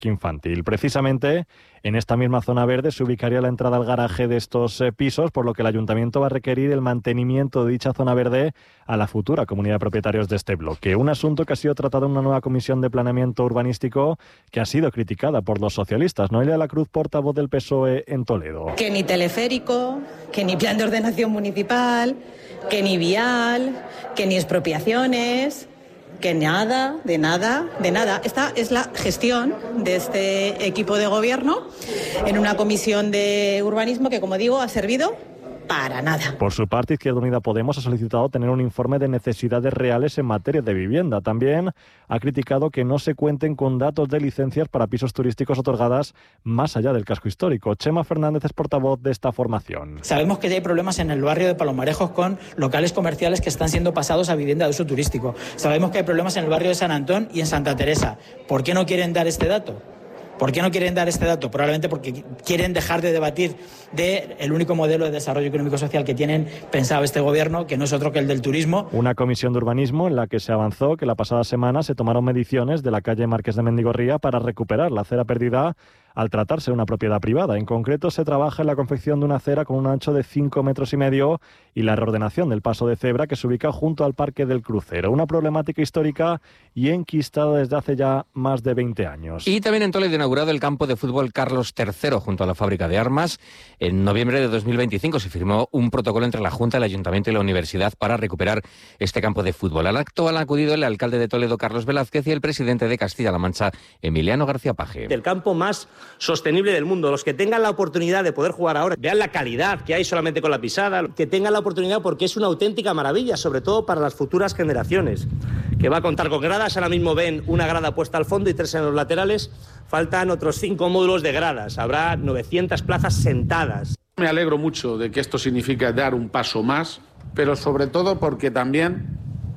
infantil. Precisamente en esta misma zona verde se ubicaría la entrada al garaje de estos pisos, por lo que el ayuntamiento va a requerir el mantenimiento de dicha zona verde a la futura comunidad de propietarios de este bloque. Un asunto que ha sido tratado en una nueva comisión de planeamiento urbanístico que ha sido criticada por los socialistas. Noelia Lacruz, portavoz del PSOE en Toledo. Que ni teleférico, que ni plan de ordenación municipal, que ni vial, que ni expropiaciones, que nada, de nada, de nada. Esta es la gestión de este equipo de gobierno en una comisión de urbanismo que, como digo, ha servido para nada. Por su parte, Izquierda Unida Podemos ha solicitado tener un informe de necesidades reales en materia de vivienda. También ha criticado que no se cuenten con datos de licencias para pisos turísticos otorgadas más allá del casco histórico. Chema Fernández es portavoz de esta formación. Sabemos que ya hay problemas en el barrio de Palomarejos con locales comerciales que están siendo pasados a vivienda de uso turístico. Sabemos que hay problemas en el barrio de San Antón y en Santa Teresa. ¿Por qué no quieren dar este dato? ¿Por qué no quieren dar este dato? Probablemente porque quieren dejar de debatir del único modelo de desarrollo económico-social que tienen pensado este gobierno, que no es otro que el del turismo. Una comisión de urbanismo en la que se avanzó que la pasada semana se tomaron mediciones de la calle Marqués de Mendigorría para recuperar la acera perdida al tratarse de una propiedad privada. En concreto, se trabaja en la confección de una acera con un ancho de 5,5 metros y la reordenación del paso de cebra que se ubica junto al Parque del Crucero. Una problemática histórica y enquistada desde hace ya más de 20 años. Y también en Toledo inaugurado el campo de fútbol Carlos III junto a la fábrica de armas. En noviembre de 2025 se firmó un protocolo entre la Junta, el Ayuntamiento y la Universidad para recuperar este campo de fútbol. Al acto han acudido el alcalde de Toledo, Carlos Velázquez, y el presidente de Castilla-La Mancha, Emiliano García Paje. El campo más sostenible del mundo. Los que tengan la oportunidad de poder jugar ahora, vean la calidad que hay solamente con la pisada, que tengan la oportunidad porque es una auténtica maravilla, sobre todo para las futuras generaciones, que va a contar con gradas. Ahora mismo ven una grada puesta al fondo y 3 en los laterales. Faltan otros 5 módulos de gradas. Habrá 900 plazas sentadas. Me alegro mucho de que esto significa dar un paso más, pero sobre todo porque también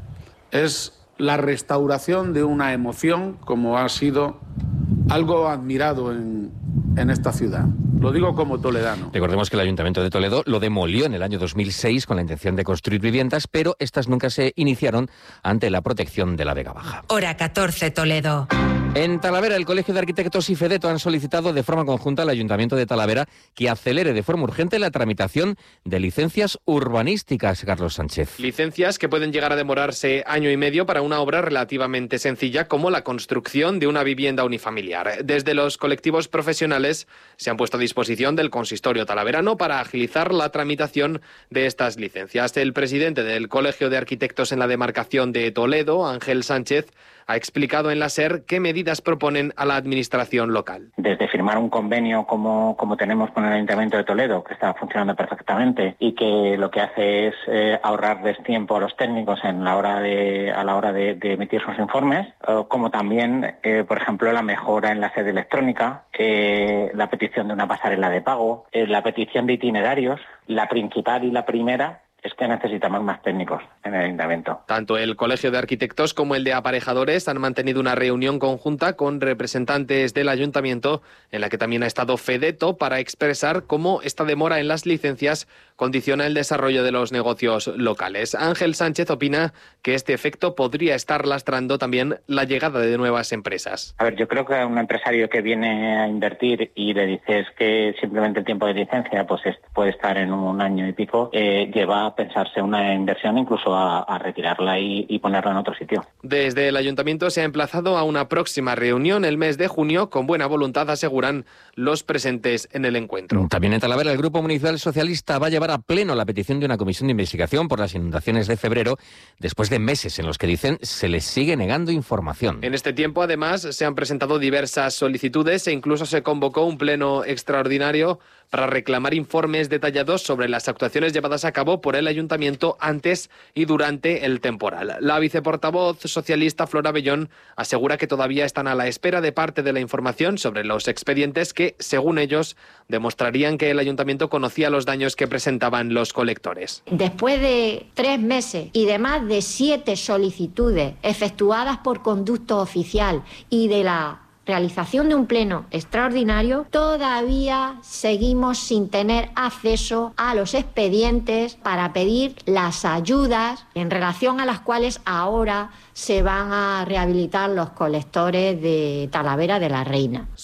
es la restauración de una emoción como ha sido algo admirado en esta ciudad. Lo digo como toledano. Recordemos que el Ayuntamiento de Toledo lo demolió en el año 2006 con la intención de construir viviendas, pero estas nunca se iniciaron ante la protección de la Vega Baja. Hora 14, Toledo. En Talavera, el Colegio de Arquitectos y FEDETO han solicitado de forma conjunta al Ayuntamiento de Talavera que acelere de forma urgente la tramitación de licencias urbanísticas, Carlos Sánchez. Licencias que pueden llegar a demorarse año y medio para una obra relativamente sencilla como la construcción de una vivienda unifamiliar. Desde los colectivos profesionales se han puesto a disposición del consistorio talaverano para agilizar la tramitación de estas licencias. El presidente del Colegio de Arquitectos en la demarcación de Toledo, Ángel Sánchez, ha explicado en la SER qué medidas proponen a la administración local. Desde firmar un convenio como tenemos con el Ayuntamiento de Toledo, que está funcionando perfectamente y que lo que hace es ahorrarles tiempo a los técnicos a la hora de emitir sus informes, como también, por ejemplo, la mejora en la sede electrónica, la petición de una pasarela de pago, la petición de itinerarios, la principal y la primera es que necesitamos más técnicos en el Ayuntamiento. Tanto el Colegio de Arquitectos como el de Aparejadores han mantenido una reunión conjunta con representantes del Ayuntamiento en la que también ha estado FEDETO para expresar cómo esta demora en las licencias condiciona el desarrollo de los negocios locales. Ángel Sánchez opina que este efecto podría estar lastrando también la llegada de nuevas empresas. A ver, yo creo que a un empresario que viene a invertir y le dices que simplemente el tiempo de licencia pues puede estar en un año y pico, lleva a pensarse una inversión, incluso a retirarla y ponerla en otro sitio. Desde el Ayuntamiento se ha emplazado a una próxima reunión el mes de junio, con buena voluntad aseguran los presentes en el encuentro. También en Talavera el Grupo Municipal Socialista va a llevar a pleno la petición de una comisión de investigación por las inundaciones de febrero, después de meses en los que dicen se les sigue negando información. En este tiempo, además, se han presentado diversas solicitudes e incluso se convocó un pleno extraordinario para reclamar informes detallados sobre las actuaciones llevadas a cabo por el Ayuntamiento antes y durante el temporal. La viceportavoz socialista Flora Bellón asegura que todavía están a la espera de parte de la información sobre los expedientes que, según ellos, demostrarían que el Ayuntamiento conocía los daños que presentaban los colectores. Después de 3 meses y de más de 7 solicitudes efectuadas por conducto oficial y de la realización de un pleno extraordinario, todavía seguimos sin tener acceso a los expedientes para pedir las ayudas en relación a las cuales ahora se van a rehabilitar los colectores de Talavera de la Reina.